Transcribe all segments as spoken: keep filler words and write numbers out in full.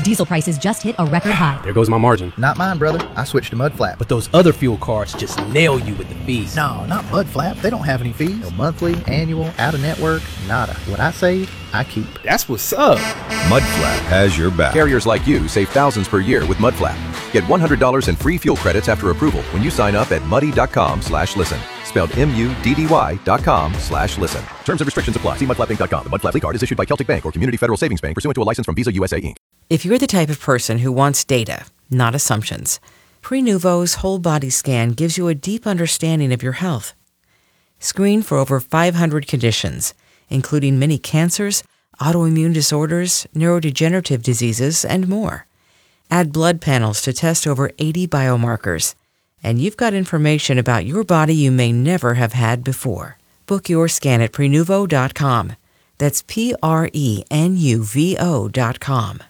Diesel prices just hit a record high. There goes my margin. Not mine, brother. I switched to Mudflap. But those other fuel cards just nail you with the fees. No, not Mudflap. They don't have any fees. No monthly, annual, out-of-network, nada. What I save, I keep. That's what's up. Mudflap has your back. Carriers like you save thousands per year with Mudflap. Get one hundred dollars in free fuel credits after approval when you sign up at muddy.com slash listen. Spelled M-U-D-D-Y dot com slash listen. Terms and restrictions apply. See mudflap inc dot com. The Mudflap card is issued by Celtic Bank or Community Federal Savings Bank pursuant to a license from Visa U S A, Incorporated. If you're the type of person who wants data, not assumptions, Prenuvo's whole body scan gives you a deep understanding of your health. Screen for over five hundred conditions, including many cancers, autoimmune disorders, neurodegenerative diseases, and more. Add blood panels to test over eighty biomarkers, and you've got information about your body you may never have had before. Book your scan at Prenuvo dot com. That's P R E N U V O dot com.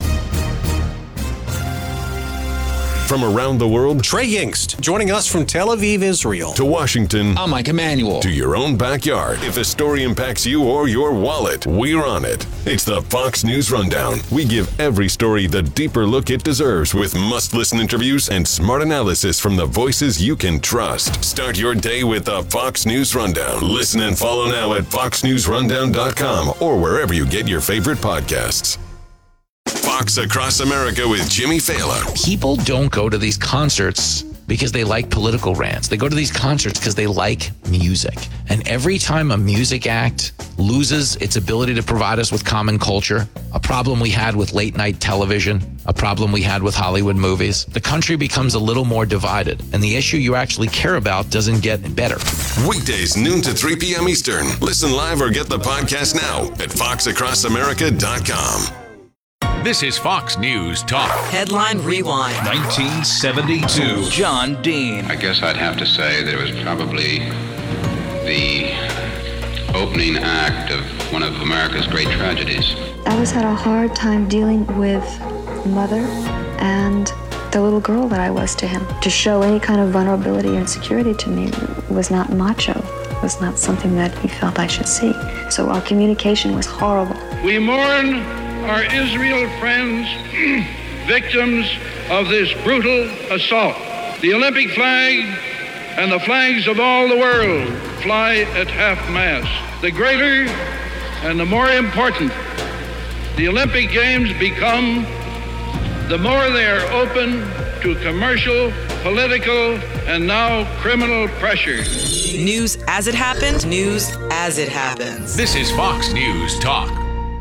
From around the world, Trey Yingst, joining us from Tel Aviv, Israel. To Washington. I'm Mike Emanuel. To your own backyard. If a story impacts you or your wallet, we're on it. It's the Fox News Rundown. We give every story the deeper look it deserves with must-listen interviews and smart analysis from the voices you can trust. Start your day with the Fox News Rundown. Listen and follow now at fox news rundown dot com or wherever you get your favorite podcasts. Fox Across America with Jimmy Fallon. People don't go to these concerts because they like political rants. They go to these concerts because they like music. And every time a music act loses its ability to provide us with common culture, a problem we had with late night television, a problem we had with Hollywood movies, the country becomes a little more divided. And the issue you actually care about doesn't get better. Weekdays, noon to three p.m. Eastern. Listen live or get the podcast now at fox across america dot com. This is Fox News Talk. Headline Rewind. nineteen seventy-two. John Dean. I guess I'd have to say that it was probably the opening act of one of America's great tragedies. I always had a hard time dealing with mother and the little girl that I was to him. To show any kind of vulnerability or insecurity to me was not macho. It was not something that he felt I should see. So our communication was horrible. We mourn our Israel friends, victims of this brutal assault. The Olympic flag and the flags of all the world fly at half-mast. The greater and the more important the Olympic Games become, the more they are open to commercial, political, and now criminal pressure. News as it happened, news as it happens. This is Fox News Talk.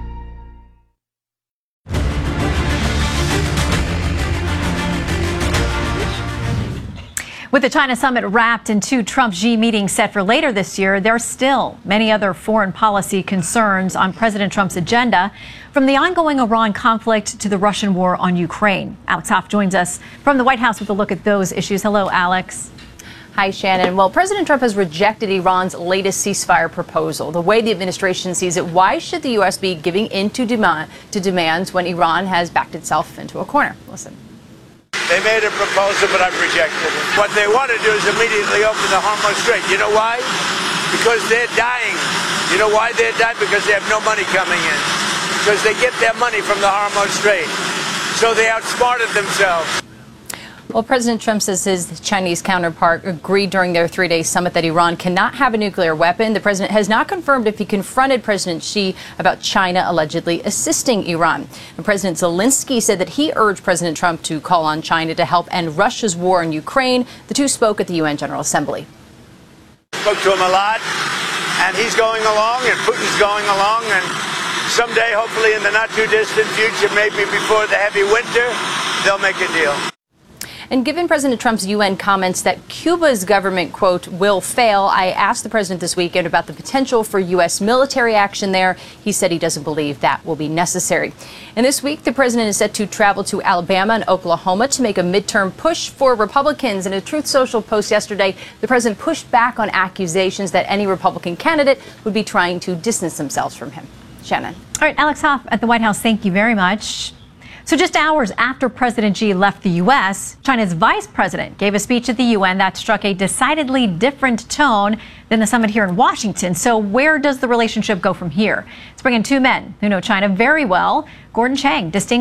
With the China summit wrapped and two Trump-Xi meetings set for later this year, there are still many other foreign policy concerns on President Trump's agenda, from the ongoing Iran conflict to the Russian war on Ukraine. Alex Hoff joins us from the White House with a look at those issues. Hello, Alex. Hi, Shannon. Well, President Trump has rejected Iran's latest ceasefire proposal. The way the administration sees it, why should the U S be giving in to, demand, to demands when Iran has backed itself into a corner? Listen. They made a proposal, but I've rejected it. What they want to do is immediately open the Hormuz Strait. You know why? Because they're dying. You know why they're dying? Because they have no money coming in. Because they get their money from the Hormuz Strait. So they outsmarted themselves. Well, President Trump says his Chinese counterpart agreed during their three-day summit that Iran cannot have a nuclear weapon. The president has not confirmed if he confronted President Xi about China allegedly assisting Iran. And President Zelensky said that he urged President Trump to call on China to help end Russia's war in Ukraine. The two spoke at the U N General Assembly. Spoke to him a lot, and he's going along, and Putin's going along, and someday, hopefully in the not-too-distant future, maybe before the heavy winter, they'll make a deal. And given President Trump's U N comments that Cuba's government, quote, will fail, I asked the president this weekend about the potential for U S military action there. He said he doesn't believe that will be necessary. And this week, the president is set to travel to Alabama and Oklahoma to make a midterm push for Republicans. In a Truth Social post yesterday, the president pushed back on accusations that any Republican candidate would be trying to distance themselves from him. Shannon. All right, Alex Hoff at the White House, thank you very much. So just hours after President Xi left the U S, China's vice president gave a speech at the U N that struck a decidedly different tone than the summit here in Washington. So where does the relationship go from here? Let's bring in two men who know China very well. Gordon Chang, distinguished